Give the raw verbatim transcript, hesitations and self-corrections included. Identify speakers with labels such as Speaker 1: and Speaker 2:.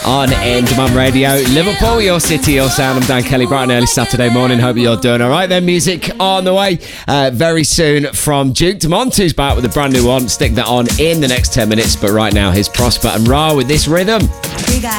Speaker 1: On In Demand Radio, Liverpool, your city, your sound. I'm Dan Kelly, bright and early Saturday morning. Hope you're doing all right. Then music on the way uh, very soon from Duke Dumont, who's back with a brand new one. Stick that on in the next ten minutes. But right now, here's Prosper and Ra with this rhythm.
Speaker 2: We got